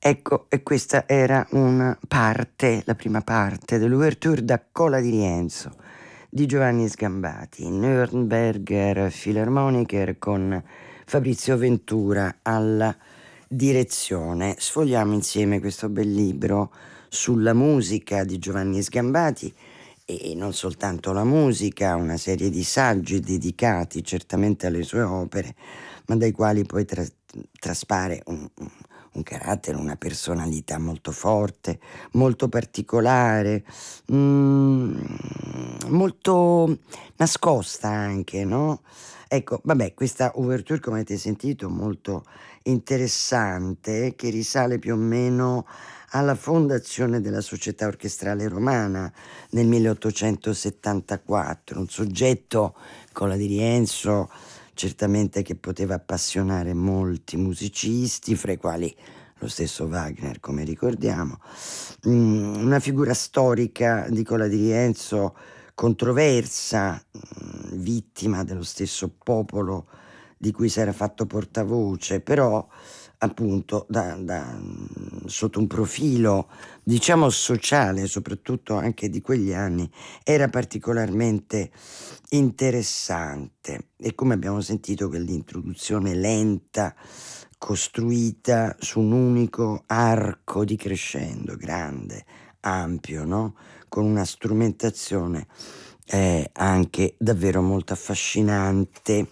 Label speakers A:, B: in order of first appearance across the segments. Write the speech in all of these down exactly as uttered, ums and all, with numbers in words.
A: Ecco, e questa era una parte, la prima parte dell'ouverture da Cola di Rienzo di Giovanni Sgambati, Nürnberger Philharmoniker, con Fabrizio Ventura alla direzione. Sfogliamo insieme questo bel libro sulla musica di Giovanni Sgambati, e non soltanto la musica, una serie di saggi dedicati certamente alle sue opere, ma dai quali poi tra- traspare un, un carattere, una personalità molto forte, molto particolare, mm, molto nascosta anche, no? Ecco, vabbè, questa ouverture, come avete sentito, molto interessante, che risale più o meno alla fondazione della Società Orchestrale Romana nel milleottocentosettantaquattro, un soggetto, Cola di Rienzo, certamente che poteva appassionare molti musicisti, fra i quali lo stesso Wagner, come ricordiamo. Mm, una figura storica di Cola di Rienzo controversa, mm, vittima dello stesso popolo di cui si era fatto portavoce, però appunto da, da, sotto un profilo diciamo sociale, soprattutto anche di quegli anni, era particolarmente interessante. E come abbiamo sentito, quell'introduzione lenta, costruita su un unico arco di crescendo grande, ampio, no? Con una strumentazione eh, anche davvero molto affascinante.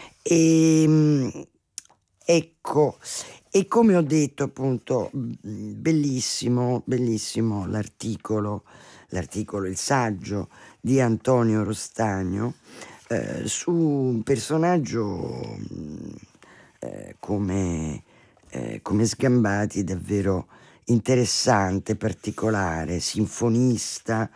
A: E ecco, e come ho detto, appunto, bellissimo, bellissimo l'articolo, l'articolo, il saggio di Antonio Rostagno eh, su un personaggio eh, come, eh, come Sgambati, davvero interessante, particolare, sinfonista,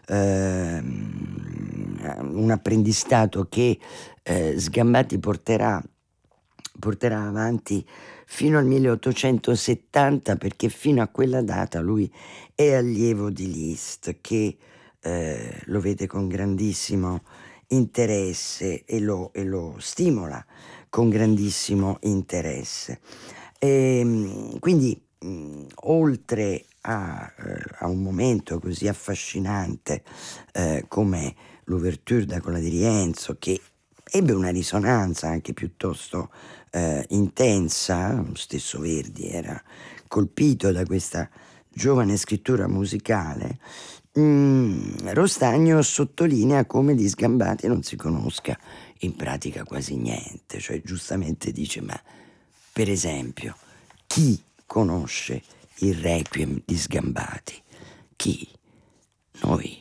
A: ehm, un apprendistato che eh, Sgambati porterà porterà avanti fino al milleottocentosettanta, perché fino a quella data lui è allievo di Liszt, che eh, lo vede con grandissimo interesse e lo, e lo stimola con grandissimo interesse. E, quindi mh, oltre a, eh, a un momento così affascinante eh, come l'ouverture da Cola di Rienzo, che ebbe una risonanza anche piuttosto eh, intensa, lo stesso Verdi era colpito da questa giovane scrittura musicale, mm, Rostagno sottolinea come di Sgambati non si conosca in pratica quasi niente, cioè giustamente dice: ma per esempio, chi conosce il Requiem di Sgambati? Chi? Noi